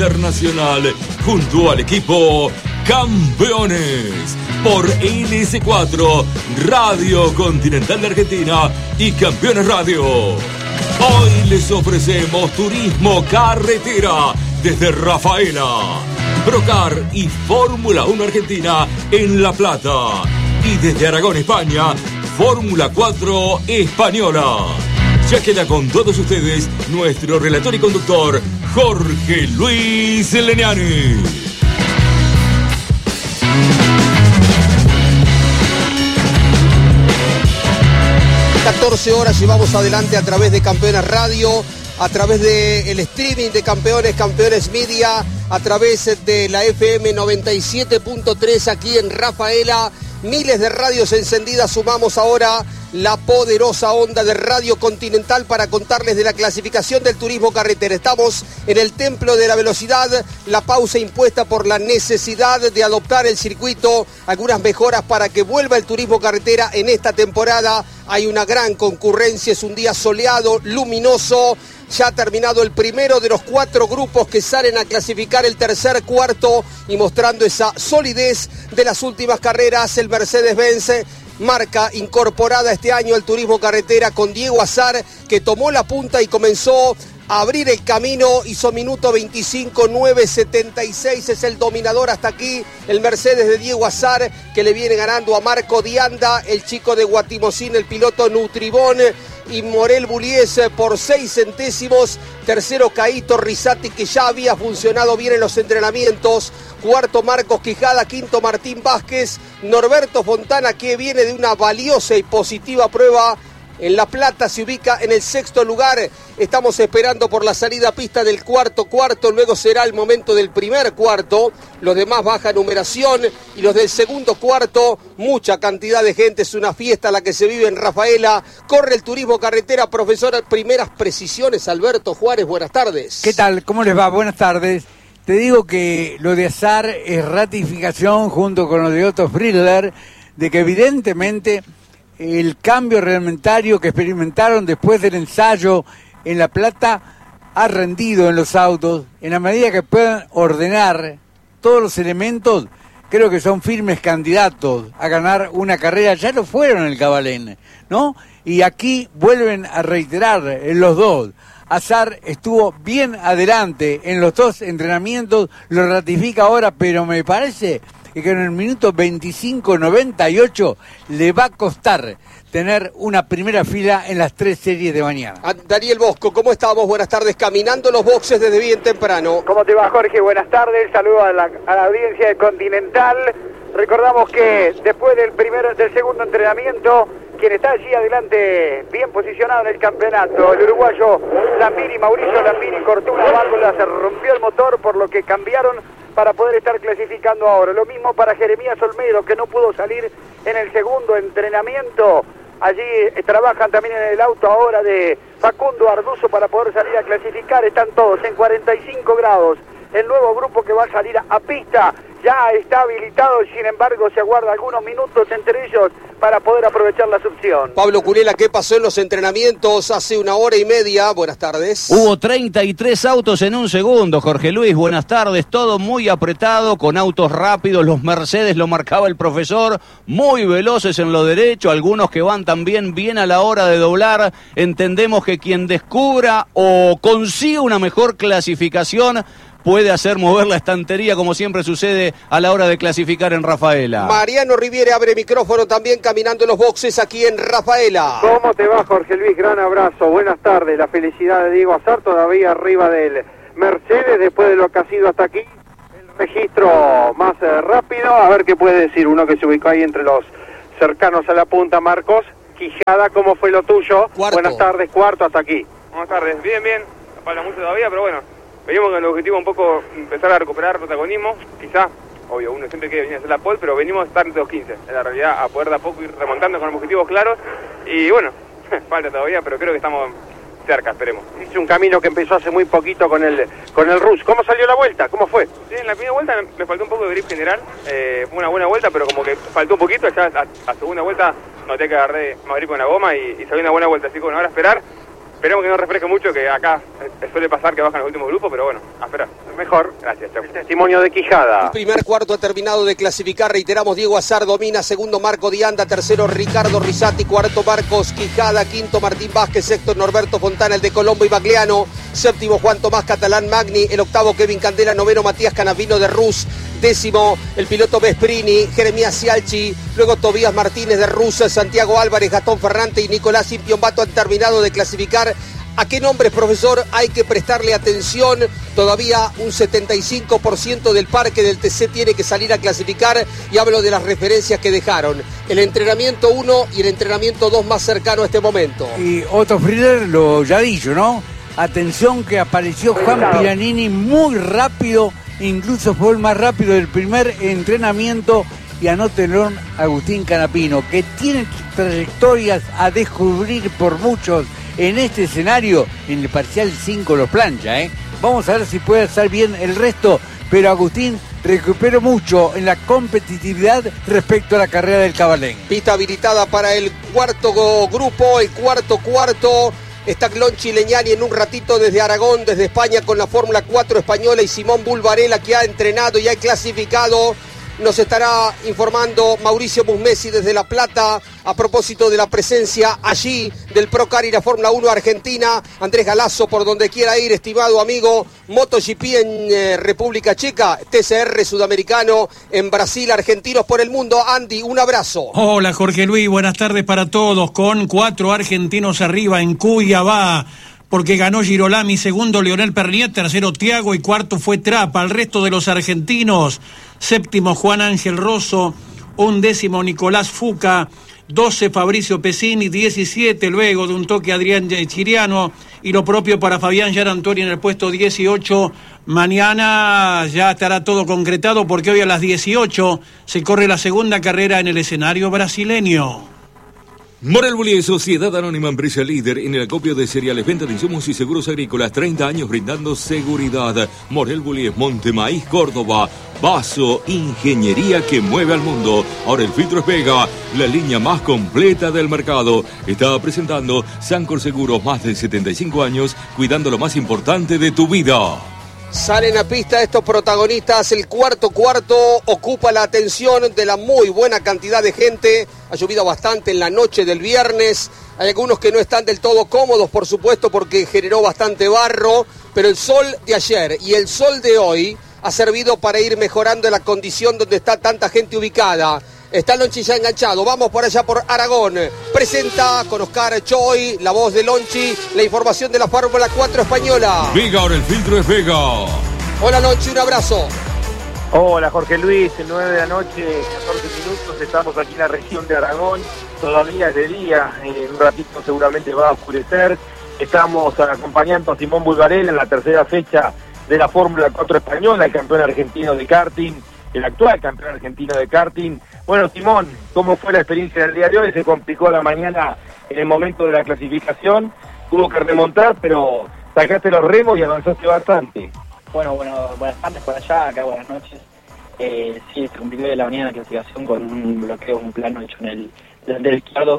internacional junto al equipo Campeones por LS4, Radio Continental de Argentina y Campeones Radio. Hoy les ofrecemos turismo carretera desde Rafaela, Procar y Fórmula 1 Argentina en La Plata. Y desde Aragón, España, Fórmula 4 Española. Ya queda con todos ustedes nuestro relator y conductor, Jorge Luis Leniani. Horas llevamos adelante a través de Campeones Radio, a través del streaming de Campeones, Campeones Media, a través de la FM 97.3 aquí en Rafaela. Miles de radios encendidas, sumamos ahora la poderosa onda de Radio Continental para contarles de la clasificación del turismo carretera. Estamos en el templo de la velocidad, la pausa impuesta por la necesidad de adoptar el circuito, algunas mejoras para que vuelva el turismo carretera en esta temporada. Hay una gran concurrencia, es un día soleado, luminoso. Ya ha terminado el primero de los 4 grupos que salen a clasificar el tercer, cuarto y mostrando esa solidez de las últimas carreras. El Mercedes-Benz, marca incorporada este año al turismo carretera con Diego Azar, que tomó la punta y comenzó a abrir el camino. Hizo minuto 25:9:76, es el dominador hasta aquí, el Mercedes de Diego Azar, que le viene ganando a Marco Dianda, el chico de Guatimosín, el piloto Nutribón, y Morel Bullies por 6 centésimos. Tercero Caíto Risati, que ya había funcionado bien en los entrenamientos. Cuarto Marcos Quijada, quinto Martín Vázquez, Norberto Fontana, que viene de una valiosa y positiva prueba en La Plata, se ubica en el 6º lugar. Estamos esperando por la salida a pista del cuarto, luego será el momento del primer cuarto. Los demás baja numeración y los del segundo cuarto, mucha cantidad de gente, es una fiesta la que se vive en Rafaela. Corre el turismo carretera, profesor, primeras precisiones. Alberto Juárez, buenas tardes. ¿Qué tal? ¿Cómo les va? Buenas tardes. Te digo que lo de Azar es ratificación junto con lo de Otto Friedler de que evidentemente el cambio reglamentario que experimentaron después del ensayo en La Plata ha rendido en los autos. En la medida que puedan ordenar todos los elementos, creo que son firmes candidatos a ganar una carrera. Ya lo fueron en el Cabalén, ¿no? Y aquí vuelven a reiterar los dos. Azar estuvo bien adelante en los 2 entrenamientos, lo ratifica ahora, pero me parece que en el minuto 25:98 le va a costar tener una primera fila en las 3 series de mañana. Daniel Bosco, ¿cómo estamos? Buenas tardes, caminando los boxes desde bien temprano. ¿Cómo te va, Jorge? Buenas tardes, saludo a la audiencia de Continental. Recordamos que después del segundo entrenamiento, quien está allí adelante, bien posicionado en el campeonato, el uruguayo Mauricio Lambini, cortó una válvula, se rompió el motor, por lo que cambiaron para poder estar clasificando ahora. Lo mismo para Jeremías Olmedo, que no pudo salir en el segundo entrenamiento. Allí trabajan también en el auto ahora de Facundo Arduzo para poder salir a clasificar. Están todos en 45 grados. El nuevo grupo que va a salir a pista ya está habilitado, sin embargo se aguarda algunos minutos entre ellos para poder aprovechar la succión. Pablo Culela, ¿qué pasó en los entrenamientos hace 1 hora y media? Buenas tardes. Hubo 33 autos en un segundo, Jorge Luis, buenas tardes. Todo muy apretado, con autos rápidos. Los Mercedes, lo marcaba el profesor, muy veloces en lo derecho, algunos que van también bien a la hora de doblar. Entendemos que quien descubra o consiga una mejor clasificación puede hacer mover la estantería, como siempre sucede a la hora de clasificar en Rafaela. Mariano Riviere abre micrófono también caminando en los boxes aquí en Rafaela. ¿Cómo te va, Jorge Luis? Gran abrazo, buenas tardes. La felicidad de Diego Azar todavía arriba del Mercedes después de lo que ha sido hasta aquí. El registro más rápido, a ver qué puede decir uno que se ubicó ahí entre los cercanos a la punta. Marcos Quijada, ¿cómo fue lo tuyo? Cuarto. Buenas tardes, cuarto hasta aquí. Buenas tardes, bien, falta mucho todavía, pero bueno. Venimos con el objetivo un poco empezar a recuperar protagonismo, quizá, obvio, uno siempre quiere venir a hacer la pole, pero venimos a estar entre los 15, en la realidad, a poder de a poco ir remontando con objetivos claros, y bueno, falta todavía, pero creo que estamos cerca, esperemos. Hice un camino que empezó hace muy poquito con el Rus. ¿Cómo salió la vuelta? ¿Cómo fue? Sí, en la primera vuelta me faltó un poco de grip general, fue una buena vuelta, pero como que faltó un poquito, ya a segunda vuelta noté que agarré más grip con la goma y salió una buena vuelta, así que bueno, ahora esperar esperemos que no refresque mucho, que acá suele pasar que bajan los últimos grupos, pero bueno, a esperar. Mejor. Gracias, chao. El testimonio de Quijada. El primer cuarto ha terminado de clasificar, reiteramos, Diego Azar domina, segundo Marco Dianda, tercero Ricardo Risati, cuarto Marcos Quijada, quinto Martín Vázquez, sexto Norberto Fontana, el de Colombo y Bagliano, séptimo Juan Tomás Catalán Magni, el octavo Kevin Candela, noveno Matías Canavino de Rus, décimo el piloto Vesprini, Jeremías Cialchi, luego Tobías Martínez de Rus, Santiago Álvarez, Gastón Ferrante y Nicolás Impiombato han terminado de clasificar. ¿A qué nombres, profesor, hay que prestarle atención? Todavía un 75% del parque del TC tiene que salir a clasificar y hablo de las referencias que dejaron. El entrenamiento 1 y el entrenamiento 2 más cercano a este momento. Y Otto Frieder lo ya dicho, ¿no? Atención que apareció Juan Piranini muy rápido, incluso fue el más rápido del primer entrenamiento, y anótenlo Agustín Canapino, que tiene trayectorias a descubrir por muchos en este escenario. En el parcial 5 los plancha, Vamos a ver si puede hacer bien el resto, pero Agustín recuperó mucho en la competitividad respecto a la carrera del Cabalén. Pista habilitada para el cuarto grupo, el cuarto. Está Glonchi Leñani en un ratito desde Aragón, desde España, con la Fórmula 4 española, y Simón Bulvarela, que ha entrenado y ha clasificado. Nos estará informando Mauricio Musmesi desde La Plata a propósito de la presencia allí del Procar y la Fórmula 1 Argentina. Andrés Galazo, por donde quiera ir, estimado amigo. MotoGP en República Checa, TCR sudamericano en Brasil, argentinos por el mundo. Andy, un abrazo. Hola Jorge Luis, buenas tardes para todos. Con 4 argentinos arriba en Cuiabá, porque ganó Girolami, segundo Leonel Pernier, tercero Thiago y cuarto fue Trapa. Al resto de los argentinos, séptimo Juan Ángel Rosso, 11º Nicolás Fuca, 12 Fabricio Pesini, 17 luego de un toque Adrián Chiriano, y lo propio para Fabián Gianantonio en el puesto 18. Mañana ya estará todo concretado, porque hoy a las 18 se corre la segunda carrera en el escenario brasileño. Morel Bullies, Sociedad Anónima, empresa líder en el acopio de cereales, venta de insumos y seguros agrícolas, 30 años brindando seguridad. Morel Bullies, Montemaíz, Córdoba. Vaso, ingeniería que mueve al mundo. Ahora el filtro es Vega, la línea más completa del mercado. Está presentando Sancor Seguros, más de 75 años, cuidando lo más importante de tu vida. Salen a pista estos protagonistas. El cuarto ocupa la atención de la muy buena cantidad de gente. Ha llovido bastante en la noche del viernes. Hay algunos que no están del todo cómodos, por supuesto, porque generó bastante barro. Pero el sol de ayer y el sol de hoy ha servido para ir mejorando la condición donde está tanta gente ubicada. Está Lonchi ya enganchado, vamos por allá por Aragón. Presenta con Oscar Choi, la voz de Lonchi, la información de la Fórmula 4 española. Vega, ahora el filtro es Vega. Hola Lonchi, un abrazo. Hola Jorge Luis, 9 de la noche, 14 minutos, estamos aquí en la región de Aragón, todavía es de día, en un ratito seguramente va a oscurecer. Estamos acompañando a Simón Bulvarela en la tercera fecha de la Fórmula 4 española, el campeón argentino de karting, el actual campeón argentino de karting. Bueno, Simón, ¿cómo fue la experiencia del día de hoy? Se complicó la mañana en el momento de la clasificación, tuvo que remontar, pero sacaste los remos y avanzaste bastante. Bueno, buenas tardes por allá, acá buenas noches. Sí, se complicó de la mañana la clasificación con un bloqueo, un plano hecho en el delantero izquierdo.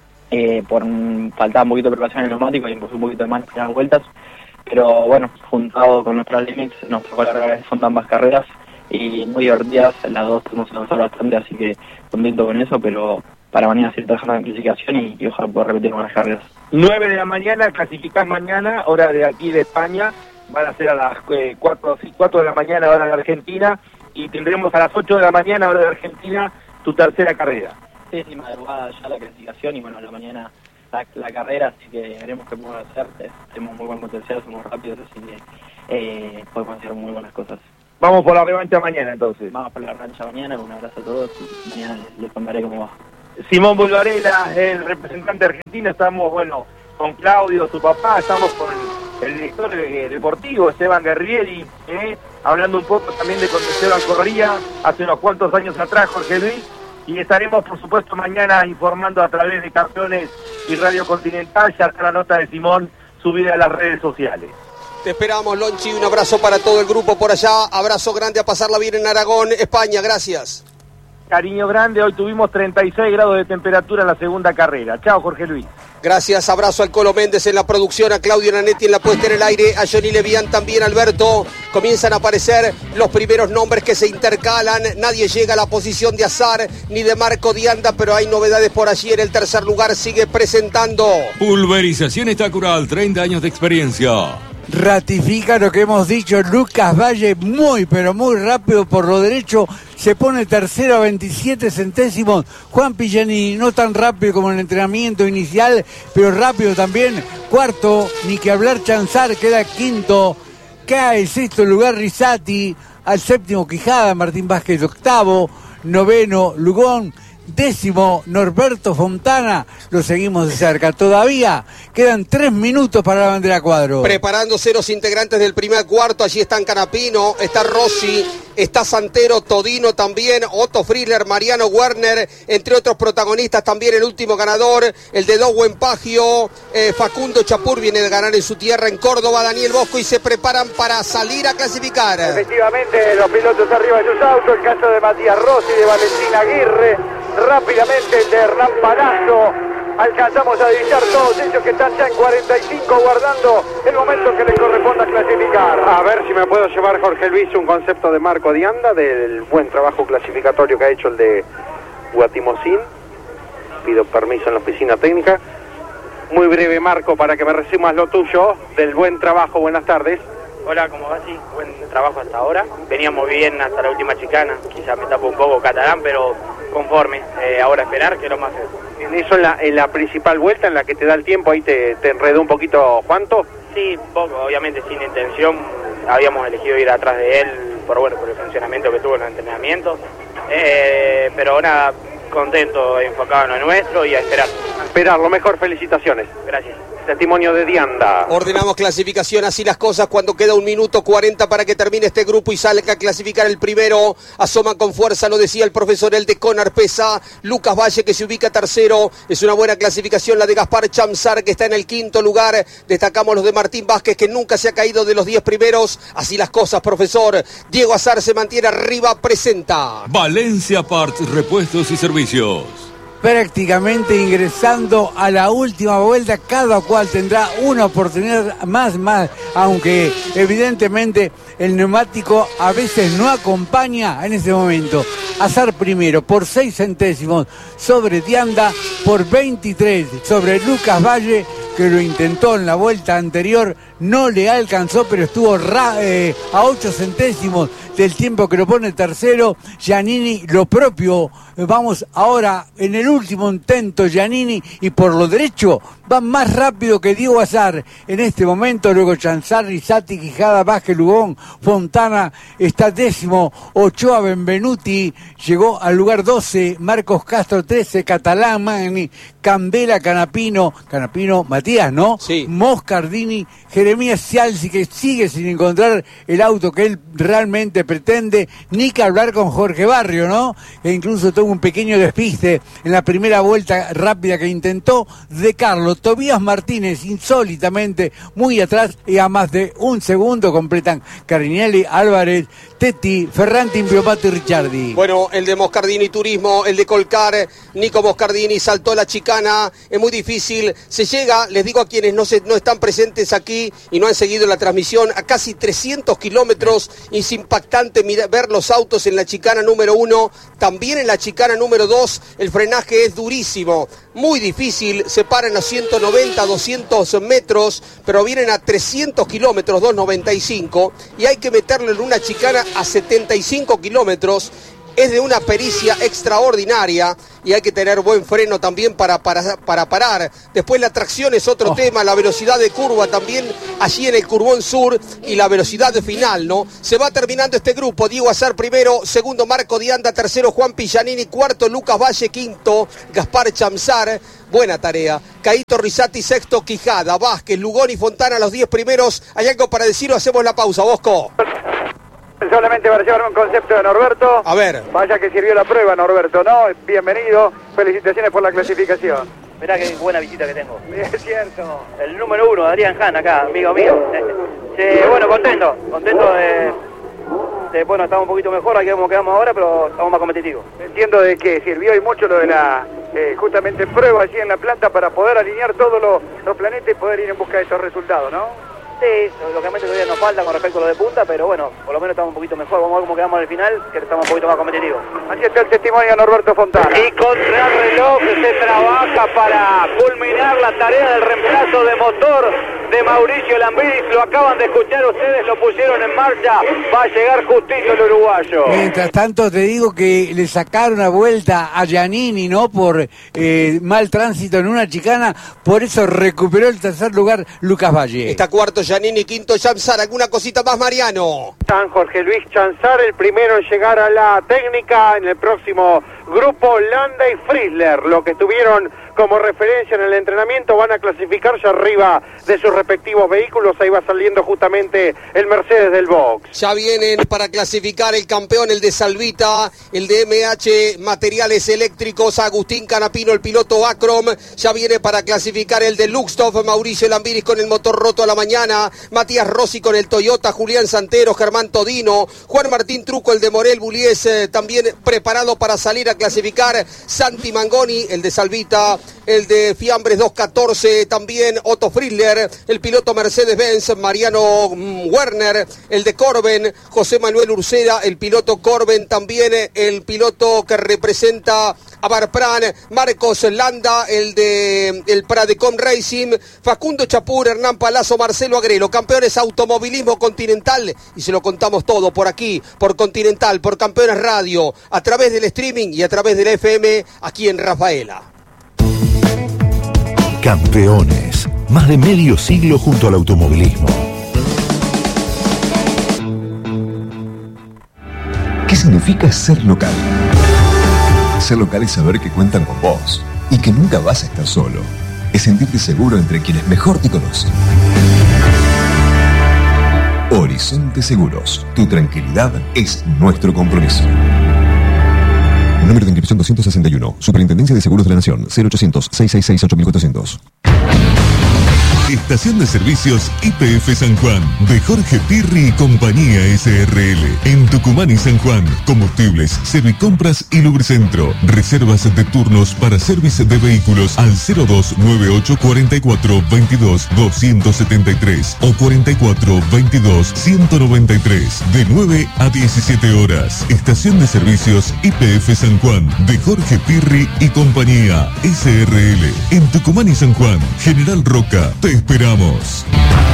Faltaba un poquito de preparación en el neumático y empezó un poquito de más en las primeras vueltas. Pero bueno, juntado con nuestras limits, nos tocó largar, son ambas carreras y muy divertidas, las dos hemos avanzado bastante, así que contento con eso, pero para mañana seguir trabajando en la clasificación y ojalá pueda repetir buenas carreras. 9 de la mañana, clasificás mañana, hora de aquí de España, van a ser a las 4 de la mañana, hora de Argentina, y tendremos a las 8 de la mañana, hora de Argentina, tu tercera carrera. Sí, madrugada ya la clasificación y bueno, a la mañana la carrera, así que veremos qué podemos hacer. Tenemos muy buen potencial, somos rápidos, así que podemos hacer muy buenas cosas. Vamos por la revancha mañana entonces. Vamos por la revancha mañana, un abrazo a todos y mañana les contaré cómo va. Simón Bulvarela, el representante argentino, estamos, bueno, con Claudio, su papá, estamos con el director deportivo, Esteban Guerrieri, hablando un poco también de cuando Esteban corría hace unos cuantos años atrás, Jorge Luis, y estaremos, por supuesto, mañana informando a través de Campeones y Radio Continental. Ya está la nota de Simón subida a las redes sociales. Te esperamos, Lonchi, un abrazo para todo el grupo por allá, abrazo grande, a pasarla bien en Aragón, España, gracias. Cariño grande, hoy tuvimos 36 grados de temperatura en la segunda carrera. Chao, Jorge Luis. Gracias, abrazo al Colo Méndez en la producción, a Claudio Nanetti en la puesta en el aire, a Johnny Levián también, Alberto. Comienzan a aparecer los primeros nombres que se intercalan. Nadie llega a la posición de Azar ni de Marco Dianda, pero hay novedades por allí. En el tercer lugar sigue presentando. Pulverización Estacural, 30 años de experiencia. Ratifica lo que hemos dicho, Lucas Valle muy pero muy rápido por lo derecho, se pone tercero a 27 centésimos, Juan Pillani no tan rápido como en el entrenamiento inicial, pero rápido también, cuarto, ni que hablar Chanzar, queda quinto, cae el sexto lugar Risati, al séptimo Quijada, Martín Vázquez octavo, noveno Lugón, décimo Norberto Fontana, lo seguimos de cerca. Todavía quedan 3 minutos para la bandera cuadro. Preparándose los integrantes del primer cuarto, allí están Canapino, está Rossi, está Santero, Todino también, Otto Friedler, Mariano Werner, entre otros protagonistas también el último ganador, el de Dowen Pagio, Facundo Chapur viene de ganar en su tierra en Córdoba, Daniel Bosco, y se preparan para salir a clasificar. Efectivamente, los pilotos arriba de sus autos, el caso de Matías Rossi, de Valentín Aguirre, rápidamente el de Hernán Palazzo. Alcanzamos a divisar todos ellos que están ya en 45 guardando el momento que les corresponda clasificar. A ver si me puedo llevar, Jorge Luis, un concepto de Marco Dianda del buen trabajo clasificatorio que ha hecho el de Guatimosín. Pido permiso en la oficina técnica. Muy breve, Marco, para que me resumas lo tuyo del buen trabajo. Buenas tardes. Hola, ¿cómo va? Sí, buen trabajo hasta ahora. Veníamos bien hasta la última chicana. Quizás me tapo un poco Catalán, pero conforme. Ahora esperar, que es lo más feo. ¿En eso en la principal vuelta, en la que te da el tiempo, ahí te enredó un poquito Juanto? Sí, poco, obviamente sin intención. Habíamos elegido ir atrás de él por el funcionamiento que tuvo en los entrenamientos. Pero ahora contento, enfocado en lo nuestro y a esperar. A esperar, lo mejor, felicitaciones. Gracias. Testimonio de Dianda. Ordenamos clasificación, así las cosas cuando queda 1 minuto 40 para que termine este grupo y salga a clasificar el primero. Asoma con fuerza, lo decía el profesor el de Conar Pesa, Lucas Valle que se ubica tercero. Es una buena clasificación la de Gaspar Chamsar que está en el quinto lugar. Destacamos los de Martín Vázquez que nunca se ha caído de los 10 primeros. Así las cosas, profesor. Diego Azar se mantiene arriba, presenta Valencia Parts, repuestos y servicios. Prácticamente ingresando a la última vuelta, cada cual tendrá una oportunidad más, aunque evidentemente el neumático a veces no acompaña en este momento. Azar primero por 6 centésimos sobre Dianda, por 23 sobre Lucas Valle, que lo intentó en la vuelta anterior, no le alcanzó, pero estuvo a 8 centésimos del tiempo que lo pone tercero. Giannini lo propio, vamos ahora en el último intento Giannini, y por lo derecho va más rápido que Diego Azar en este momento. Luego Chanzar, Risati, Quijada, Vázquez, Lugón, Fontana está décimo, Ochoa Benvenuti llegó al lugar 12, Marcos Castro 13, Catalán, Magni, Candela, Canapino, Matías, ¿no? Sí. Moscardini, Jeremías Cialzi, que sigue sin encontrar el auto que él realmente pretende, ni que hablar con Jorge Barrio, ¿no? Que incluso tuvo un pequeño despiste en la primera vuelta rápida que intentó. De Carlos, Tobías Martínez, insólitamente muy atrás, y a más de 1 segundo completan Carinelli, Álvarez, Tetti, Ferranti, Piopato y Ricciardi. Bueno, el de Moscardini Turismo, el de Colcar, Nico Moscardini saltó la chicana, es muy difícil, se llega, les digo a quienes no están presentes aquí y no han seguido la transmisión, a casi 300 kilómetros, es impactante ver los autos en la chicana número 1, también en la chicana número 2, el frenaje es durísimo, muy difícil, se paran a 190, 200 metros, pero vienen a 300 kilómetros, 295, y hay que meterlo en una chicana a 75 kilómetros. Es de una pericia extraordinaria y hay que tener buen freno también para parar. Después la tracción es otro tema, la velocidad de curva también allí en el Curbón Sur y la velocidad de final, ¿no? Se va terminando este grupo. Diego Azar primero, segundo Marco Dianda, tercero Juan Pillanini, cuarto Lucas Valle, quinto Gaspar Chamsar. Buena tarea. Caíto Risati, sexto Quijada, Vázquez, Lugón y Fontana, los 10 primeros. ¿Hay algo para decir o hacemos la pausa, Bosco? Solamente para llevarme un concepto de Norberto. A ver. Vaya que sirvió la prueba, Norberto, ¿no? Bienvenido. Felicitaciones por la clasificación. Mirá qué buena visita que tengo. Es cierto. El número 1, Adrián Han, acá, amigo mío. Bueno, contento bueno, estamos un poquito mejor, aquí como quedamos ahora, pero estamos más competitivos. Entiendo de que sirvió y mucho lo de la justamente prueba allí en la planta para poder alinear todos los planetas y poder ir en busca de esos resultados, ¿no? Sí, lógicamente todavía nos falta con respecto a lo de punta, pero bueno, por lo menos estamos un poquito mejor. Vamos a ver cómo quedamos al final, que estamos un poquito más competitivos. Aquí está el testimonio de Norberto Fontana. Y contra el reloj se trabaja para culminar la tarea del reemplazo de motor de Mauricio Lambiris. Lo acaban de escuchar ustedes, lo pusieron en marcha. Va a llegar justito el uruguayo. Mientras tanto te digo que le sacaron una vuelta a Giannini, ¿no? Por mal tránsito en una chicana, por eso recuperó el tercer lugar Lucas Valle. Está cuarto Giannini, quinto Chanzar. ¿Alguna cosita más, Mariano? San Jorge Luis Chanzar, el primero en llegar a la técnica. En el próximo grupo, Landa y Frizzler, lo que tuvieron como referencia en el entrenamiento, van a clasificar ya arriba de sus respectivos vehículos. Ahí va saliendo justamente el Mercedes del box. Ya vienen para clasificar el campeón, el de Salvita, el de MH Materiales Eléctricos, Agustín Canapino, el piloto Acrom. Ya viene para clasificar el de Luxtoff, Mauricio Lambiris con el motor roto a la mañana, Matías Rossi con el Toyota, Julián Santero, Germán Todino, Juan Martín Truco, el de Morel Bullies, también preparado para salir a clasificar, Santi Mangoni, el de Salvita, el de Fiambres 214, también Otto Frizzler, el piloto Mercedes-Benz, Mariano Werner, el de Corben, José Manuel Ursera, el piloto Corben, también el piloto que representa a Barpran, Marcos Landa, el de el Pradecom Racing, Facundo Chapur, Hernán Palazzo, Marcelo Agrelo, campeones automovilismo Continental, y se lo contamos todo por aquí, por Continental, por Campeones Radio, a través del streaming y a través del FM, aquí en Rafaela. Campeones, más de medio siglo junto al automovilismo. ¿Qué significa ser local? Ser local es saber que cuentan con vos y que nunca vas a estar solo. Es sentirte seguro entre quienes mejor te conocen. Horizonte Seguros, tu tranquilidad es nuestro compromiso. Número de inscripción 261. Superintendencia de Seguros de la Nación. 0800-666-8400. Estación de Servicios YPF San Juan, de Jorge Pirri y Compañía SRL. En Tucumán y San Juan, combustibles, servicompras y lubricentro. Reservas de turnos para servicio de vehículos al 0298 44 22 273 o 44 22 193, de 9 a 17 horas. Estación de Servicios YPF San Juan, de Jorge Pirri y Compañía SRL. En Tucumán y San Juan, General Roca, te esperamos.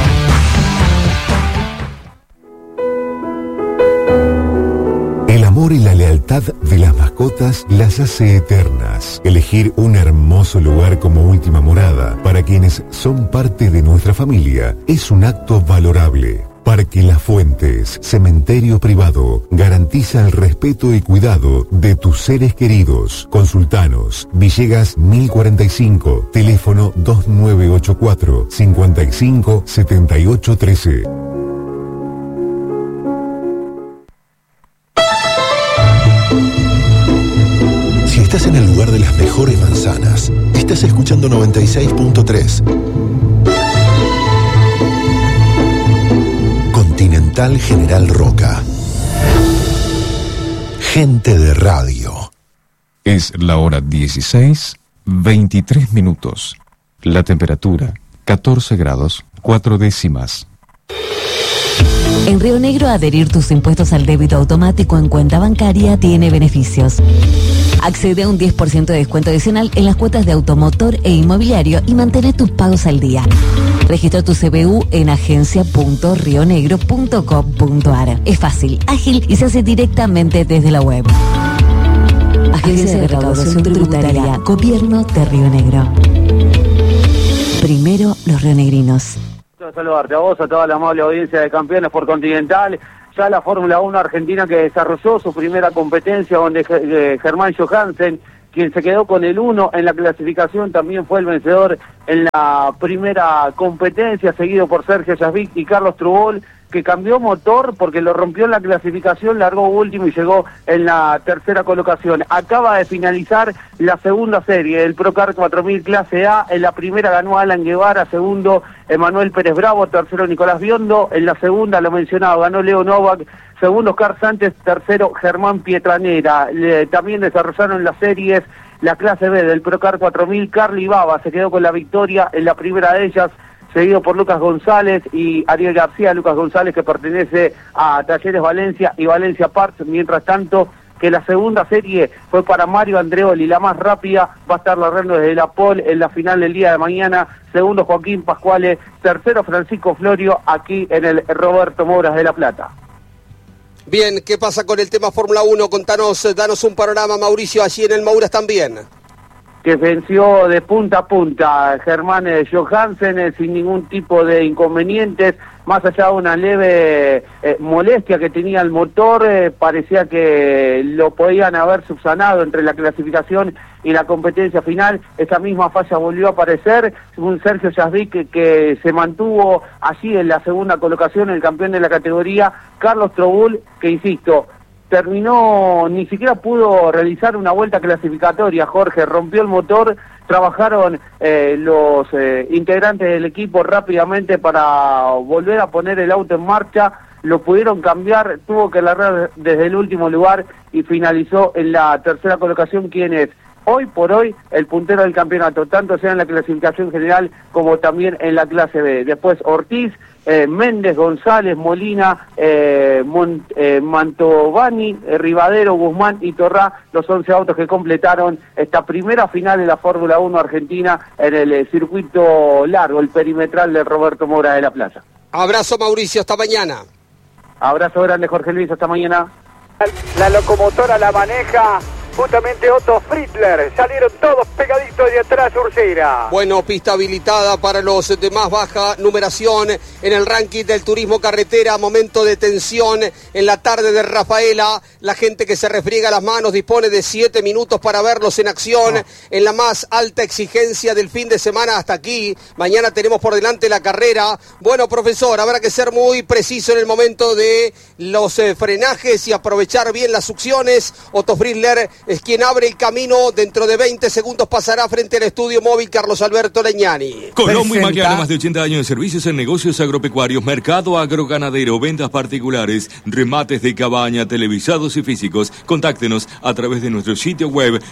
El amor y la lealtad de las mascotas las hace eternas. Elegir un hermoso lugar como última morada para quienes son parte de nuestra familia es un acto valorable. Parque Las Fuentes, cementerio privado, garantiza el respeto y cuidado de tus seres queridos. Consultanos, Villegas 1045, teléfono 2984 55 78 13. Si estás en el lugar de las mejores manzanas, estás escuchando 96.3. Continental General Roca. Gente de radio. Es la hora 16, 23 minutos. La temperatura, 14 grados, 4 décimas. En Río Negro, adherir tus impuestos al débito automático en cuenta bancaria tiene beneficios. Accede a un 10% de descuento adicional en las cuotas de automotor e inmobiliario y mantén tus pagos al día. Registra tu CBU en agencia.rionegro.com.ar. Es fácil, ágil y se hace directamente desde la web. Agencia de Recaudación Tributaria, Gobierno de Río Negro. Primero los rionegrinos. Saludarte a vos, a toda la amable audiencia de Campeones por Continental. Ya la Fórmula 1 argentina que desarrolló su primera competencia, donde Germán Johansen, quien se quedó con el 1 en la clasificación, también fue el vencedor en la primera competencia, seguido por Sergio Yasvic y Carlos Trubol, que cambió motor porque lo rompió en la clasificación, largó último y llegó en la tercera colocación. Acaba de finalizar la segunda serie, el Procar 4000 Clase A. En la primera ganó Alan Guevara, segundo Emanuel Pérez Bravo, tercero Nicolás Biondo. En la segunda, lo mencionado, ganó Leo Novak, segundo Oscar Sánchez, tercero Germán Pietranera. También desarrollaron las series la clase B del Procar 4000, Carly Baba se quedó con la victoria en la primera de ellas, seguido por Lucas González y Ariel García. Lucas González, que pertenece a Talleres Valencia y Valencia Parts. Mientras tanto, que la segunda serie fue para Mario Andreoli, la más rápida, va a estar largando desde la pole en la final del día de mañana. Segundo Joaquín Pascuale, tercero Francisco Florio, aquí en el Roberto Moras de La Plata. Bien, ¿qué pasa con el tema Fórmula 1? Contanos, danos un panorama, Mauricio, allí en el Mouras también. Que venció de punta a punta Germán Johansen sin ningún tipo de inconvenientes, más allá de una leve molestia que tenía el motor. Parecía que lo podían haber subsanado entre la clasificación y la competencia final. Esa misma falla volvió a aparecer. Un Sergio Jasvic que se mantuvo allí en la segunda colocación, el campeón de la categoría. Carlos Trobul, que insisto, terminó, ni siquiera pudo realizar una vuelta clasificatoria, Jorge, rompió el motor. Trabajaron los integrantes del equipo rápidamente para volver a poner el auto en marcha, lo pudieron cambiar, tuvo que largar desde el último lugar y finalizó en la tercera colocación, quien es hoy por hoy el puntero del campeonato, tanto sea en la clasificación general como también en la clase B. Después Ortiz, Méndez, González, Molina, Mantovani, Rivadero, Guzmán y Torrá, los 11 autos que completaron esta primera final de la Fórmula 1 Argentina en el circuito largo, el perimetral de Roberto Mora de La Plata. Abrazo, Mauricio, hasta mañana. Abrazo grande, Jorge Luis, hasta mañana. La locomotora la maneja justamente Otto Friedler, salieron todos pegaditos de atrás Ursera. Bueno, pista habilitada para los de más baja numeración en el ranking del turismo carretera. Momento de tensión en la tarde de Rafaela. La gente que se refriega las manos dispone de 7 minutos para verlos en acción en la más alta exigencia del fin de semana hasta aquí. Mañana tenemos por delante la carrera. Bueno, profesor, habrá que ser muy preciso en el momento de los frenajes y aprovechar bien las succiones. Otto Friedler es quien abre el camino. Dentro de 20 segundos pasará frente al estudio móvil Carlos Alberto Leñani. Colombo y Magliano, más de 80 años de servicios en negocios agropecuarios, mercado agroganadero, ventas particulares, remates de cabaña, televisados y físicos. Contáctenos a través de nuestro sitio web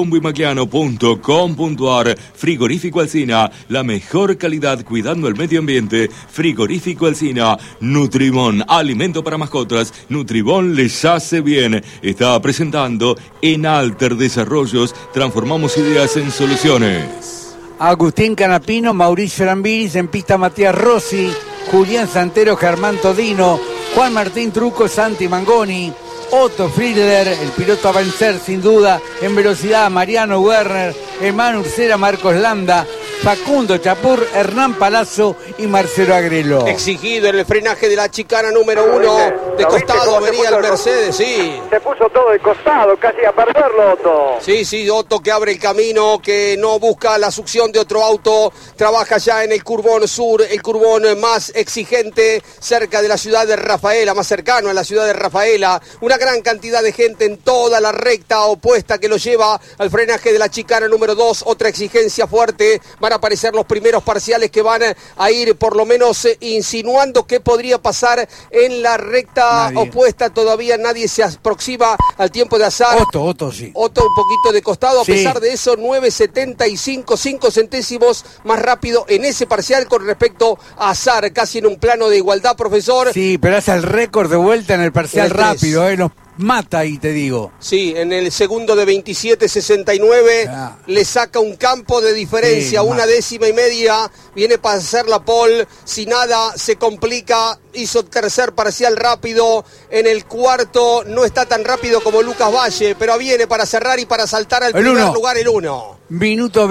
colomboymagliano.com.ar. Frigorífico Alsina, la mejor calidad cuidando el medio ambiente. Frigorífico Alsina. Nutribón, alimento para mascotas. Nutribón les hace bien. Está presentando en Alter Desarrollos, transformamos ideas en soluciones. Agustín Canapino, Mauricio Lambiris, en pista Matías Rossi, Julián Santero, Germán Todino, Juan Martín Truco, Santi Mangoni, Otto Friedler, el piloto a vencer sin duda, en velocidad Mariano Werner, Emán Ursera, Marcos Landa, Facundo Chapur, Hernán Palazzo y Marcelo Agrelo. Exigido en el frenaje de la chicana número 1, de costado venía el Mercedes, sí. Se puso todo de costado, casi a perderlo, Otto. Sí, Otto que abre el camino, que no busca la succión de otro auto, trabaja ya en el Curbón Sur, el Curbón más exigente, cerca de la ciudad de Rafaela, más cercano a la ciudad de Rafaela. Una gran cantidad de gente en toda la recta opuesta que lo lleva al frenaje de la chicana número 2, otra exigencia fuerte. Van a aparecer los primeros parciales que van a ir por lo menos insinuando qué podría pasar en la recta opuesta. Todavía nadie se aproxima al tiempo de azar. Otto, sí. Otto un poquito de costado, a sí. pesar de eso, 9.75, 5 centésimos más rápido en ese parcial con respecto a azar, casi en un plano de igualdad, profesor. Sí, pero hace el récord de vuelta en el parcial rápido, nos mata ahí, te digo. Sí, en el segundo de 27.69 le saca un campo de diferencia, sí, 1 décima y media, viene para hacer la pole, si nada se complica, hizo tercer parcial rápido, en el cuarto no está tan rápido como Lucas Valle, pero viene para cerrar y para saltar al primer lugar el 1. Minuto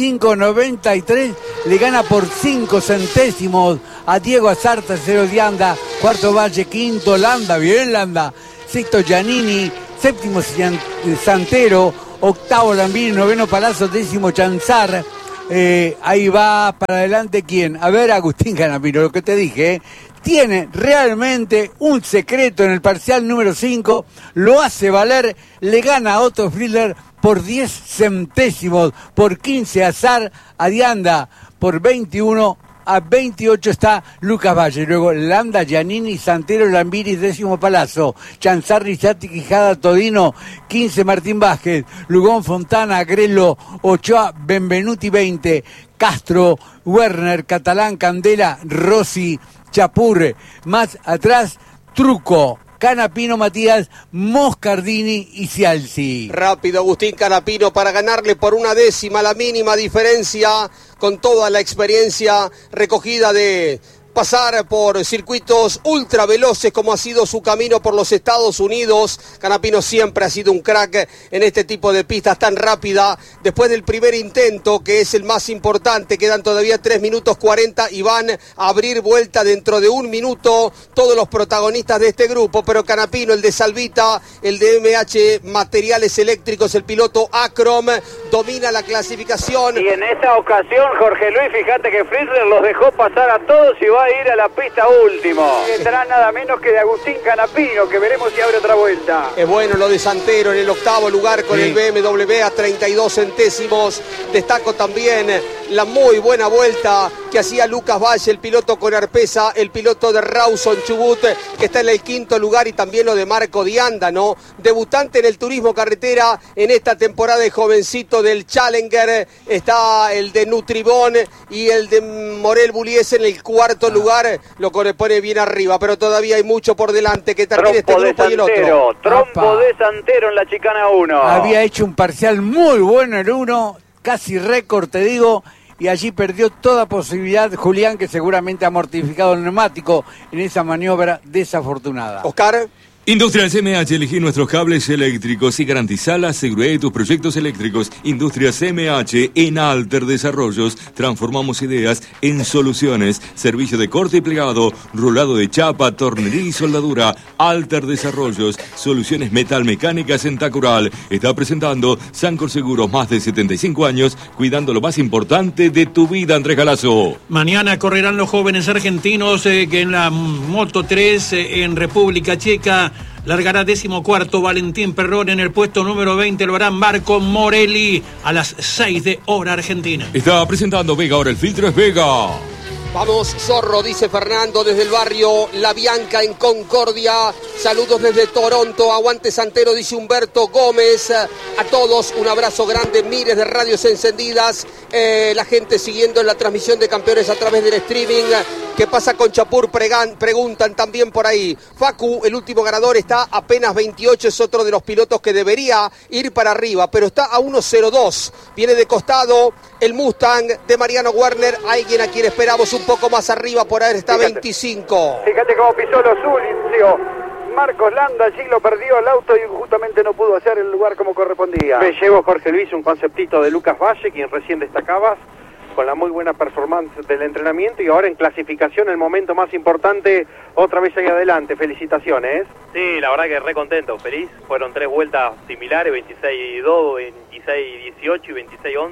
25.93, le gana por 5 centésimos a Diego Azar, tercero Dianda, cuarto Valle, quinto Landa, bien Landa, sexto Giannini, séptimo Santero, octavo Lambini, noveno Palazzo, décimo Chanzar. Ahí va para adelante, ¿quién? A ver, Agustín Canapino, lo que te dije, tiene realmente un secreto en el parcial número 5, lo hace valer, le gana a Otto Friedler por 10 centésimos, por 15 Azar a Dianda, por 21 a 28 está Lucas Valle. Luego Landa, Giannini, Santero, Lambiris, 10º Palazzo. Chanzarri, Chati, Quijada, Todino, 15 Martín Vázquez. Lugón, Fontana, Agrelo, Ochoa, Benvenuti, 20. Castro, Werner, Catalán, Candela, Rossi, Chapur. Más atrás, Truco, Canapino, Matías, Moscardini y Cialci. Rápido Agustín Canapino para ganarle por 1/10 la mínima diferencia, con toda la experiencia recogida de pasar por circuitos ultra veloces como ha sido su camino por los Estados Unidos. Canapino siempre ha sido un crack en este tipo de pistas tan rápida. Después del primer intento, que es el más importante, quedan todavía 3 minutos 40 y van a abrir vuelta dentro de 1 minuto todos los protagonistas de este grupo, pero Canapino, el de Salvita, el de MH Materiales Eléctricos, el piloto Acrom, domina la clasificación. Y en esta ocasión, Jorge Luis, fíjate que Friedler los dejó pasar a todos y va a ir a la pista último. Detrás nada menos que de Agustín Canapino, que veremos si abre otra vuelta. Es bueno lo de Santero en el 8º lugar con el BMW a 32 centésimos. Destaco también la muy buena vuelta que hacía Lucas Valle, el piloto con Arpesa, el piloto de Rawson Chubut, que está en el 5º lugar, y también lo de Marco Dianda, ¿no? Debutante en el turismo carretera en esta temporada, de jovencito del Challenger. Está el de Nutribón y el de Morel Bullies en el 4º lugar, lo que le pone bien arriba, pero todavía hay mucho por delante. Que termine este grupo y el otro. Trompo de Santero en la chicana 1. Había hecho un parcial muy bueno el 1, casi récord, te digo, y allí perdió toda posibilidad Julián, que seguramente ha mortificado el neumático en esa maniobra desafortunada. Oscar. Industrias MH, elegí nuestros cables eléctricos y garantizá la seguridad de tus proyectos eléctricos. Industrias MH en Alter Desarrollos. Transformamos ideas en soluciones. Servicio de corte y plegado, rolado de chapa, tornería y soldadura. Alter Desarrollos. Soluciones metalmecánicas en Tacural. Está presentando Sancor Seguros, más de 75 años, cuidando lo más importante de tu vida, Andrés Galazo. Mañana correrán los jóvenes argentinos que en la Moto 3 en República Checa. Largará 14º Valentín Perrón. En el puesto número 20 lo hará Marco Morelli a las 6 de hora argentina. Está presentando Vega, ahora el filtro es Vega. Vamos, Zorro, dice Fernando desde el barrio La Bianca en Concordia. Saludos desde Toronto. Aguante Santero, dice Humberto Gómez. A todos un abrazo grande, miles de radios encendidas. La gente siguiendo en la transmisión de Campeones a través del streaming. ¿Qué pasa con Chapur? Preguntan también por ahí. Facu, el último ganador, está apenas 28. Es otro de los pilotos que debería ir para arriba, pero está a 1.02. Viene de costado el Mustang de Mariano Werner. Alguien a quien esperamos un poco más arriba, por ahí está 25. Fíjate cómo pisó los Zulio. Marcos Landa allí lo perdió el auto y justamente no pudo hacer el lugar como correspondía. Me llevo, Jorge Luis, un conceptito de Lucas Valle, quien recién destacabas, con la muy buena performance del entrenamiento, y ahora en clasificación el momento más importante, otra vez ahí adelante. Felicitaciones. Sí, la verdad que re contento, feliz. Fueron 3 vueltas similares, 26-2, 26-18 y 26-11.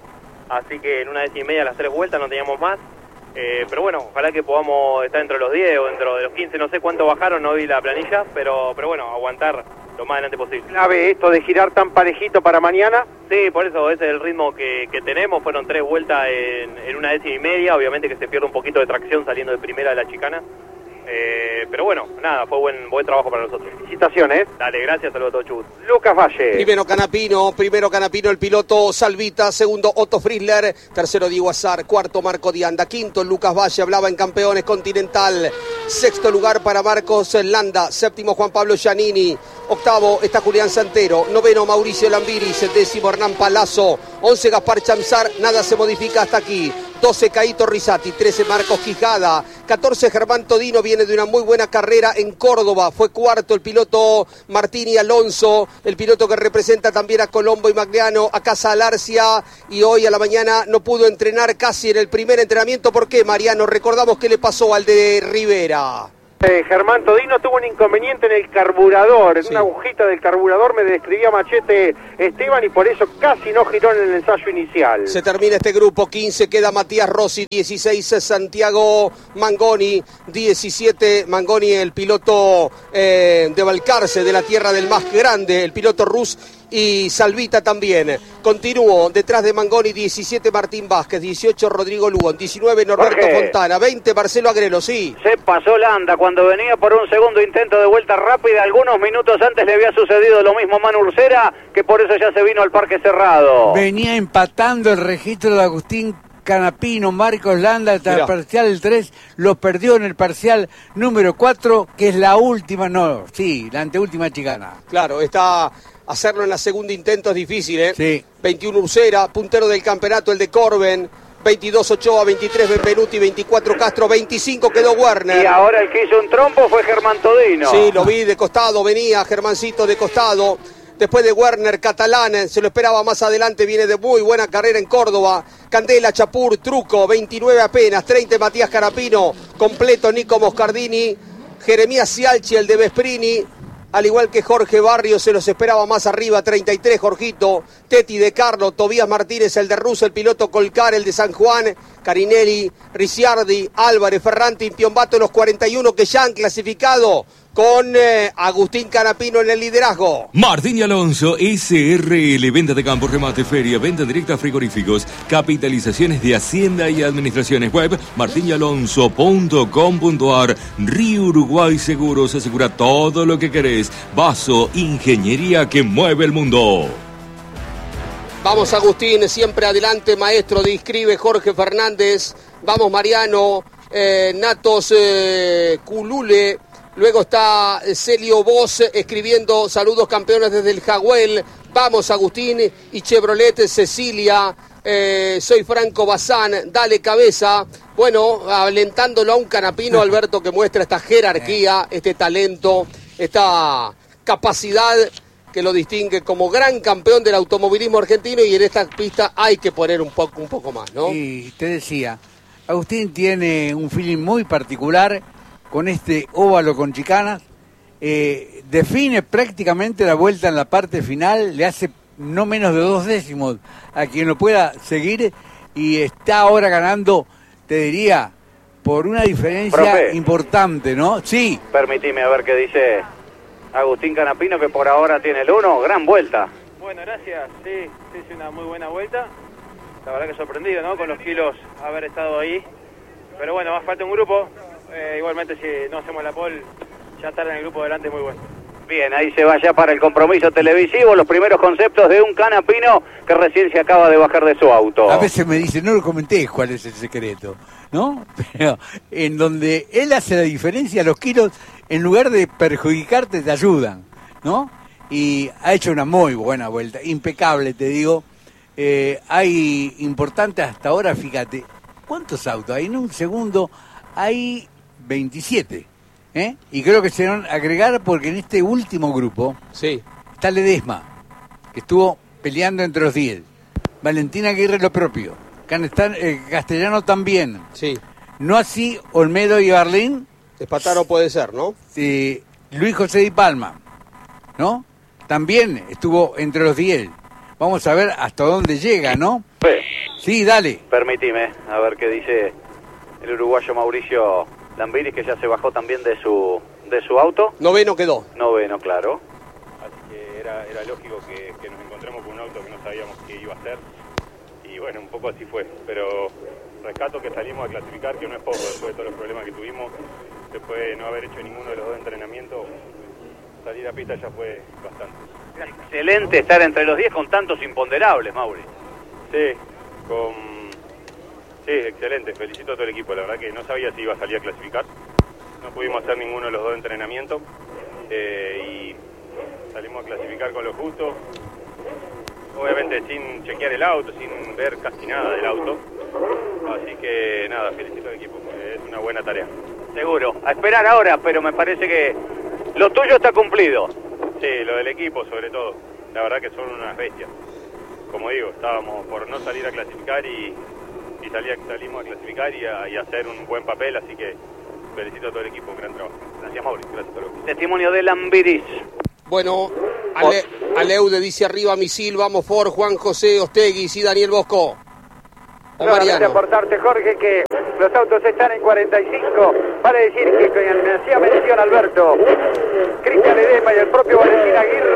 Así que en 1/10 las 3 vueltas, no teníamos más. Pero bueno, ojalá que podamos estar dentro de los 10 o dentro de los 15, no sé cuánto bajaron, no vi la planilla, pero bueno, aguantar lo más adelante posible. Clave esto de girar tan parejito para mañana. Sí, por eso ese es el ritmo que tenemos. Fueron 3 vueltas en 1/10, obviamente que se pierde un poquito de tracción saliendo de primera de la chicana. Pero bueno, nada, fue buen trabajo para nosotros. Felicitaciones. Dale, gracias, saludos a todos, Chubut. Lucas Valle. Primero Canapino, el piloto Salvita. Segundo, Otto Friedler. Tercero, Diego Azar. Cuarto, Marco Dianda. Quinto, Lucas Valle, hablaba en Campeones Continental. Sexto lugar para Marcos Landa. Séptimo, Juan Pablo Giannini. Octavo está Julián Santero. Noveno, Mauricio Lambiris. Décimo, Hernán Palazzo. 11, Gaspar Chamsar. Nada se modifica hasta aquí. 12, Caito Risati. 13, Marcos Quijada. 14, Germán Todino, viene de una muy buena carrera en Córdoba. Fue cuarto el piloto Martini Alonso, el piloto que representa también a Colombo y Magliano, a Casa Alarcia, y hoy a la mañana no pudo entrenar casi en el primer entrenamiento. ¿Por qué, Mariano? Recordamos qué le pasó al de Rivera. Germán Todino tuvo un inconveniente en el carburador, en una agujita del carburador, me describía Machete Esteban, y por eso casi no giró en el ensayo inicial. Se termina este grupo. 15 queda Matías Rossi, 16 Santiago Mangoni, 17 Mangoni, el piloto de Balcarce, de la tierra del más grande, el piloto Rus, y Salvita también. Continúo detrás de Mangoni, 17 Martín Vázquez, 18 Rodrigo Lugo, 19 Norberto Jorge. Fontana, 20 Marcelo Agrelo, sí. Se pasó Landa cuando venía por un segundo intento de vuelta rápida. Algunos minutos antes le había sucedido lo mismo a Manu Ursera, que por eso ya se vino al parque cerrado. Venía empatando el registro de Agustín Canapino, Marcos Landa, hasta el parcial 3, lo perdió en el parcial número 4, que es la última, la anteúltima chicana. Claro, hacerlo en la segunda intento es difícil, ¿eh? Sí. 21 Ursera, puntero del campeonato, el de Corben. 22 Ochoa, 23 Benvenuti, 24 Castro, 25 quedó Werner. Y ahora el que hizo un trompo fue Germán Todino. Sí, lo vi de costado, venía Germancito de costado. Después de Werner, Catalán, se lo esperaba más adelante, viene de muy buena carrera en Córdoba. Candela, Chapur, Truco, 29 apenas, 30 Matías Carapino, completo Nico Moscardini, Jeremías Cialchi, el de Vesprini, al igual que Jorge Barrios, se los esperaba más arriba, 33 Jorgito, Teti de Carlo, Tobías Martínez, el de Russo, el piloto Colcar, el de San Juan, Carinelli, Ricciardi, Álvarez, Ferranti, Piombato, los 41 que ya han clasificado con Agustín Canapino en el liderazgo. Martín y Alonso, SRL, venta de campo, remate, feria, venta directa a frigoríficos, capitalizaciones de Hacienda y Administraciones web, martinyalonso.com.ar. Río Uruguay Seguros, asegura todo lo que querés. Vaso, ingeniería que mueve el mundo. Vamos Agustín, siempre adelante, maestro, describe Jorge Fernández. Vamos Mariano, Natos Culule. Luego está Celio Vos escribiendo saludos campeones desde el Jagüel. Vamos Agustín y Chevrolet Cecilia. Soy Franco Bazán, dale cabeza. Bueno, alentándolo a un Canapino, Alberto, que muestra esta jerarquía, este talento, esta capacidad que lo distingue como gran campeón del automovilismo argentino, y en esta pista hay que poner un poco más, ¿no? Y te decía, Agustín tiene un feeling muy particular con este óvalo con chicanas, define prácticamente la vuelta en la parte final, le hace no menos de 2 décimos a quien lo pueda seguir, y está ahora ganando, te diría, por una diferencia Profe, importante, ¿no? Sí. Permitime a ver qué dice Agustín Canapino, que por ahora tiene el 1, gran vuelta. Bueno, gracias, sí, una muy buena vuelta. La verdad que sorprendido, ¿no? Con los kilos haber estado ahí. Pero bueno, más falta un grupo. Igualmente si no hacemos la pole, ya estar en el grupo delante es muy bueno. Bien, ahí se va ya para el compromiso televisivo, los primeros conceptos de un Canapino que recién se acaba de bajar de su auto. A veces me dice, no lo comenté cuál es el secreto, ¿no? Pero en donde él hace la diferencia, los kilos, en lugar de perjudicarte, te ayudan, ¿no? Y ha hecho una muy buena vuelta, impecable, te digo. Hay importante hasta ahora, fíjate, ¿cuántos autos? Hay en un segundo, hay 27, y creo que se van a agregar porque en este último grupo está Ledesma, que estuvo peleando entre los 10. Valentina Aguirre lo propio. Castellano también. Sí. No así Olmedo y Barlín. Espataro puede ser, ¿no? Luis José Di Palma, ¿no? También estuvo entre los 10. Vamos a ver hasta dónde llega, ¿no? Sí, dale. Permitime, a ver qué dice el uruguayo Mauricio Lambiris, que ya se bajó también de su auto. Noveno quedó. Noveno, claro. Así que era lógico que nos encontremos con un auto que no sabíamos qué iba a hacer. Y bueno, un poco así fue. Pero rescato que salimos a clasificar, que no es poco, después de todos los problemas que tuvimos, después de no haber hecho ninguno de los 2 entrenamientos, salir a pista ya fue bastante. Excelente estar entre los 10 con tantos imponderables, Mauri. Sí, excelente, felicito a todo el equipo, la verdad que no sabía si iba a salir a clasificar, no pudimos hacer ninguno de los 2 entrenamientos y salimos a clasificar con lo justo, obviamente sin chequear el auto, sin ver casi nada del auto, así que nada, felicito al equipo, es una buena tarea. Seguro, a esperar ahora, pero me parece que lo tuyo está cumplido. Sí, lo del equipo sobre todo, la verdad que son unas bestias. Como digo, estábamos por no salir a clasificar y salimos a clasificar y a hacer un buen papel, así que felicito a todo el equipo, gran trabajo. Gracias, Mauri, gracias a todos. Testimonio de Lambiris. Bueno, Aleude dice arriba misil, vamos por Juan José Ostegui, sí, Daniel Bosco. Solamente aportarte, Jorge, que los autos están en 45, vale decir que me hacía mención Alberto, Cristian Ledesma y el propio Valentín Aguirre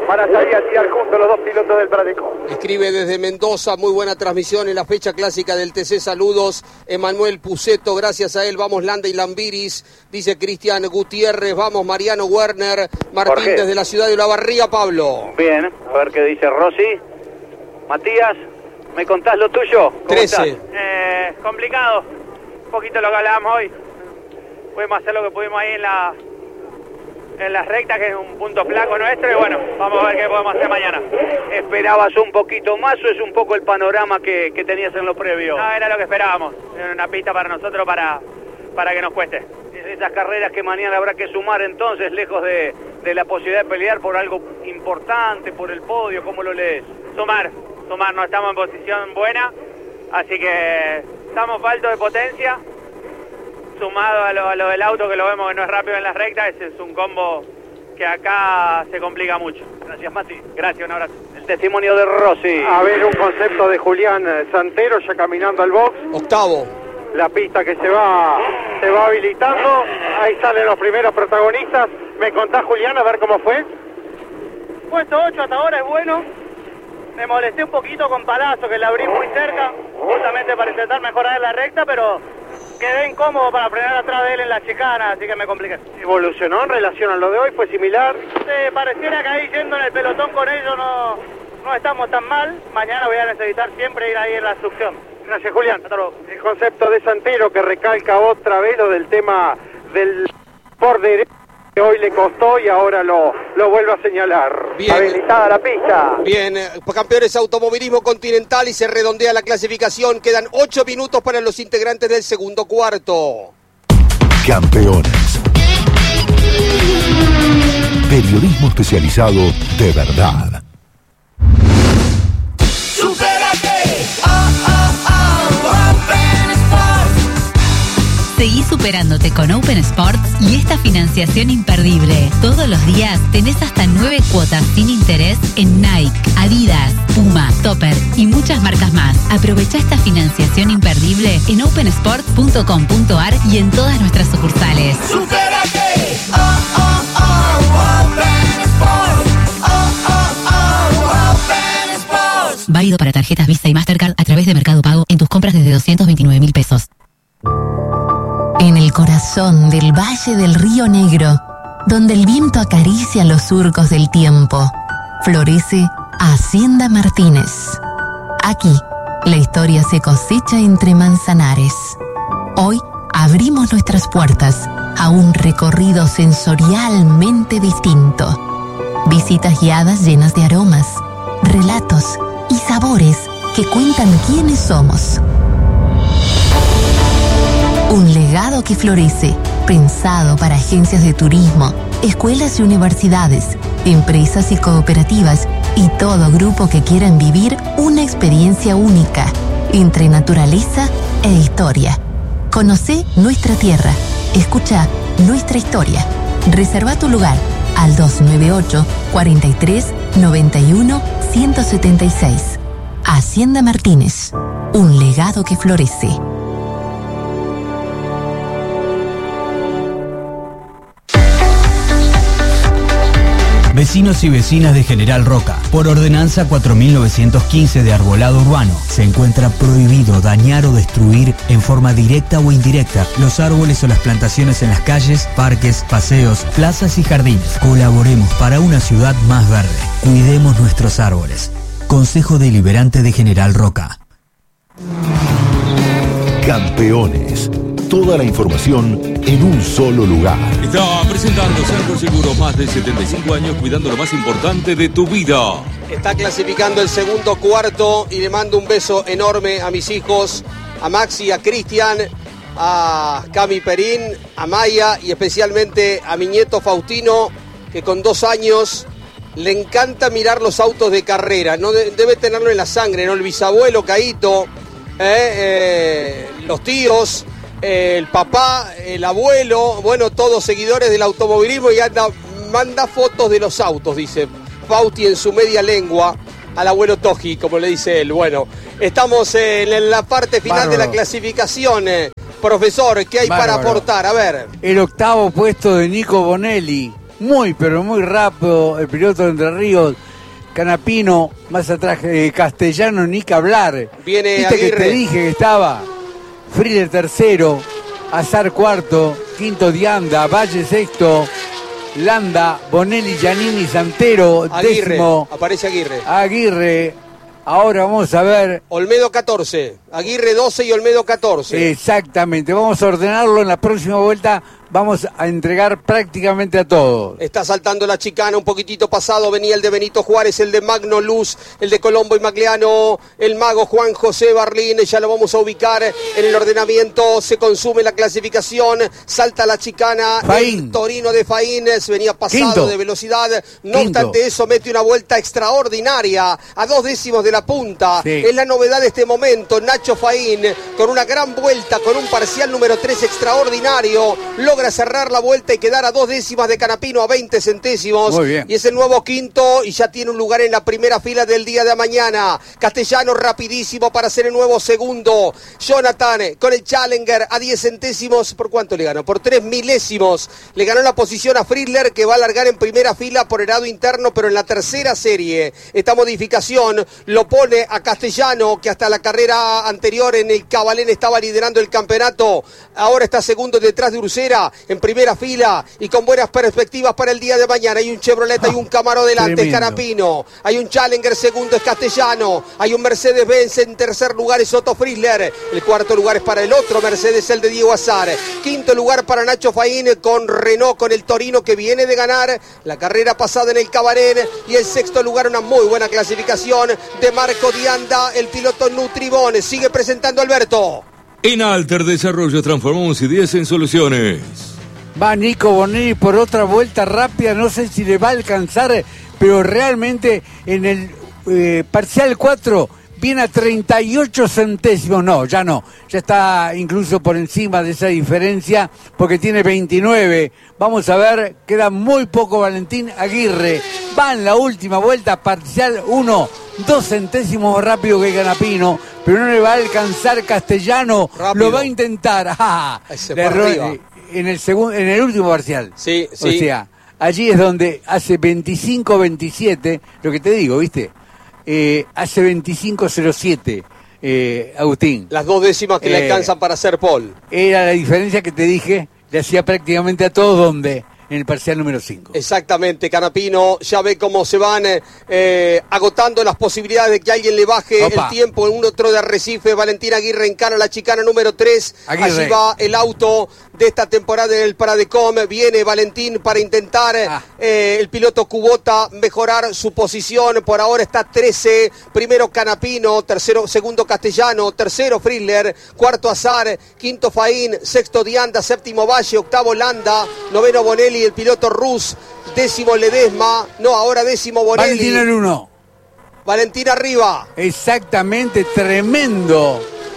van a salir a tirar juntos los dos pilotos del Pradecom. Escribe desde Mendoza, muy buena transmisión en la fecha clásica del TC, saludos. Emanuel Puceto, gracias a él, vamos Landa y Lambiris, dice Cristian Gutiérrez, vamos Mariano Werner, Martín Jorge. desde la ciudad de Olavarría, Pablo. Bien, a ver qué dice Rossi. Matías, ¿me contás lo tuyo? ¿Cómo 13. estás? Complicado, un poquito lo que hablábamos hoy. Pudimos hacer lo que pudimos ahí en la recta, que es un punto flaco nuestro, y bueno, vamos a ver qué podemos hacer mañana. ¿Esperabas un poquito más o es un poco el panorama que tenías en lo previo? No, era lo que esperábamos, era una pista para nosotros para que nos cueste. Esas carreras que mañana habrá que sumar entonces, lejos de la posibilidad de pelear por algo importante, por el podio, ¿cómo lo lees? Sumar, no estamos en posición buena, así que estamos faltos de potencia, sumado a lo del auto, que lo vemos que no es rápido en las rectas, ese es un combo que acá se complica mucho. Gracias, Mati. Gracias, un abrazo. El testimonio de Rossi. A ver, un concepto de Julián Santero ya caminando al box. Octavo. La pista que se va habilitando. Ahí salen los primeros protagonistas. ¿Me contás, Julián, a ver cómo fue? Puesto 8 hasta ahora es bueno. Me molesté un poquito con Palazzo, que la abrí muy cerca, justamente para intentar mejorar la recta, pero quedé incómodo para frenar atrás de él en la chicana, así que me compliqué. ¿Evolucionó en relación a lo de hoy? ¿Fue similar? Pareciera que ahí yendo en el pelotón con ellos no estamos tan mal. Mañana voy a necesitar siempre ir ahí en la succión. Gracias, Julián. El concepto de Santero que recalca otra vez lo del tema del por derecho, que hoy le costó y ahora lo vuelve a señalar. Bien. Habilitada la pista. Bien, campeones automovilismo continental y se redondea la clasificación. Quedan 8 minutos para los integrantes del segundo cuarto. Campeones. Periodismo especializado de verdad. Seguí superándote con Open Sports y esta financiación imperdible. Todos los días tenés hasta 9 cuotas sin interés en Nike, Adidas, Puma, Topper y muchas marcas más. Aprovecha esta financiación imperdible en opensports.com.ar y en todas nuestras sucursales. ¡Supérate! Open Sports. Open Sports. Válido para tarjetas Visa y Mastercard a través de Mercado Pago en tus compras desde 229.000 pesos. En el corazón del Valle del Río Negro, donde el viento acaricia los surcos del tiempo, florece Hacienda Martínez. Aquí, la historia se cosecha entre manzanares. Hoy abrimos nuestras puertas a un recorrido sensorialmente distinto. Visitas guiadas llenas de aromas, relatos y sabores que cuentan quiénes somos. Un legado que florece, pensado para agencias de turismo, escuelas y universidades, empresas y cooperativas y todo grupo que quieran vivir una experiencia única entre naturaleza e historia. Conoce nuestra tierra, escucha nuestra historia. Reserva tu lugar al 298 43 91 176. Hacienda Martínez, un legado que florece. Vecinos y vecinas de General Roca, por ordenanza 4915 de Arbolado Urbano, se encuentra prohibido dañar o destruir en forma directa o indirecta los árboles o las plantaciones en las calles, parques, paseos, plazas y jardines. Colaboremos para una ciudad más verde. Cuidemos nuestros árboles. Consejo Deliberante de General Roca. Campeones. Toda la información en un solo lugar. Está presentando Cerco Seguro, más de 75 años cuidando lo más importante de tu vida. Está clasificando el segundo cuarto y le mando un beso enorme a mis hijos, a Maxi, a Cristian, a Cami Perín, a Maya y especialmente a mi nieto Faustino, que con 2 años le encanta mirar los autos de carrera. No debe tenerlo en la sangre, ¿no? El bisabuelo Caíto, los tíos, el papá, el abuelo, bueno, todos seguidores del automovilismo y manda fotos de los autos, dice Fausti en su media lengua al abuelo Toji, como le dice él. Bueno, estamos en la parte final de la clasificación. Profesor, ¿qué hay para aportar? A ver. El octavo puesto de Nico Bonelli. muy, pero muy rápido el piloto de Entre Ríos. Canapino, más atrás Castellano, ni que hablar. Viene ¿Viste Aguirre? que te dije que estaba Frieder tercero, Azar cuarto, quinto Dianda, Valle sexto, Landa, Bonelli, Giannini, Santero, Aguirre, décimo. aparece Aguirre. Aguirre, ahora vamos a ver. Olmedo 14, Aguirre 12 y Olmedo 14. Exactamente, vamos a ordenarlo en la próxima vuelta. Vamos a entregar prácticamente a todos. Está saltando la chicana, un poquitito pasado, venía el de Benito Juárez, el de Magno Luz, el de Colombo y Magliano, el mago Juan José Barlín, ya lo vamos a ubicar en el ordenamiento, se consume la clasificación, salta la chicana, Faín. el Torino de Faín, se venía pasado Quinto. de velocidad, no Quinto. obstante eso mete una vuelta extraordinaria, a 2 décimos de la punta, Sí. es la novedad de este momento, Nacho Faín, con una gran vuelta, con un parcial número 3 extraordinario, logra cerrar la vuelta y quedar a 2 décimas de Canapino, a 20 centésimos. Muy bien. Y es el nuevo quinto y ya tiene un lugar en la primera fila del día de mañana. Castellano rapidísimo para ser el nuevo segundo. Jonathan con el Challenger a 10 centésimos. ¿Por cuánto le ganó? Por 3 milésimos. Le ganó la posición a Friedler, que va a largar en primera fila por herado interno, pero en la tercera serie. Esta modificación lo pone a Castellano, que hasta la carrera anterior en el Cabalén estaba liderando el campeonato. Ahora está segundo detrás de Ursera, en primera fila y con buenas perspectivas para el día de mañana. Hay un Chevrolet, hay un Camaro delante, es tremendo. Canapino. Hay un Challenger segundo, es Castellano. Hay un Mercedes-Benz en tercer lugar, es Otto Friedler. El cuarto lugar es para el otro Mercedes, el de Diego Azar. Quinto lugar para Nacho Faín con Renault, con el Torino, que viene de ganar la carrera pasada en el Cabarén. Y el sexto lugar, una muy buena clasificación de Marco Dianda, el piloto Nutribón. Sigue presentando Alberto. En Alter Desarrollo transformamos ideas en soluciones. Va Nico Bonelli por otra vuelta rápida, no sé si le va a alcanzar, pero realmente en el parcial 4 viene a 38 centésimos, no, ya está incluso por encima de esa diferencia porque tiene 29. Vamos a ver, queda muy poco Valentín Aguirre, va en la última vuelta, parcial 1, 2 centésimos más rápido que Canapino, pero no le va a alcanzar Castellano, Rápido. lo va a intentar. Ese Le para erró- arriba. en el último parcial. Sí, O sí. sea, allí es donde hace 25-27, lo que te digo, ¿viste? Hace 25-07, Agustín. Las 2 décimas que le Eh, alcanzan para hacer Paul. Era la diferencia que te dije, le hacía prácticamente a todos donde, en el parcial número 5. Exactamente, Canapino ya ve cómo se van agotando las posibilidades de que alguien le baje Opa. el tiempo en un otro de Arrecife. Valentín Aguirre encara la chicana número 3. Aguirre. Allí va el auto de esta temporada en el Paradecom. Viene Valentín para intentar el piloto Kubota mejorar su posición. Por ahora está 13. Primero Canapino, segundo Castellano, tercero Friedler, cuarto Azar, quinto Faín, sexto Dianda, séptimo Valle, octavo Landa, noveno Bonelli, el piloto Rus, décimo Ledesma, no, ahora décimo Bonelli. Valentín el 1. Valentín arriba. Exactamente, tremendo.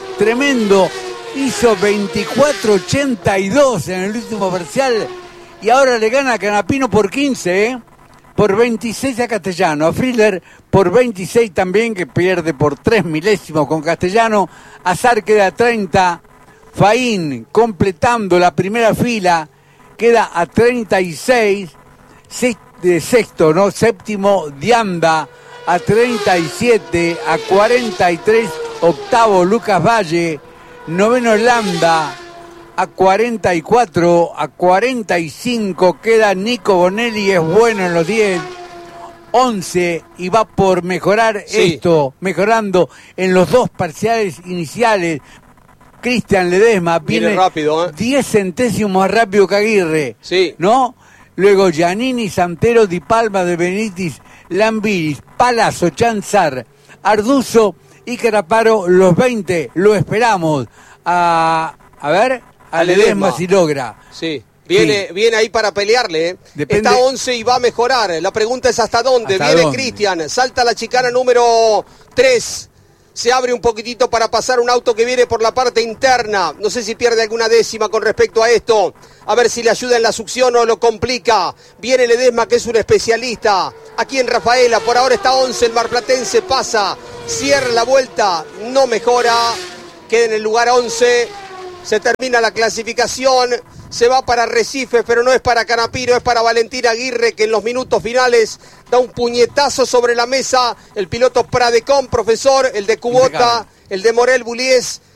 Hizo 24.82 en el último parcial y ahora le gana a Canapino por 15, ¿eh? Por 26 a Castellano, a Friedler por 26 también, que pierde por 3 milésimos con Castellano. Azar queda a 30, Faín completando la primera fila queda a 36, sexto, ¿no? Séptimo Dianda a 37, a 43, octavo Lucas Valle, noveno Landa a 44, a 45 queda Nico Bonelli, es bueno en los 10, 11 y va por mejorar esto, mejorando en los 2 parciales iniciales. Cristian Ledesma viene rápido, 10 centésimos más rápido que Aguirre, sí. ¿no? Luego Giannini, Santero, Di Palma, De Benitis, Lambiris, Palazzo, Chanzar, Arduzo y Caraparo, los 20, lo esperamos. A Ledesma si logra. Sí. Viene ahí para pelearle, ¿eh? Depende. Está 11 y va a mejorar. La pregunta es ¿hasta dónde? ¿Hasta Viene dónde? Cristian, salta la chicana número 3. Se abre un poquitito para pasar un auto que viene por la parte interna. No sé si pierde alguna décima con respecto a esto. A ver si le ayuda en la succión o lo complica. Viene Ledesma, que es un especialista. Aquí en Rafaela, por ahora está 11. El marplatense pasa, cierra la vuelta, no mejora. Queda en el lugar 11. Se termina la clasificación. se va para Recife, pero no es para Canapino, es para Valentín Aguirre, que en los minutos finales da un puñetazo sobre la mesa. El piloto Pradecom, profesor, el de Cubota, el de Morel Bullies,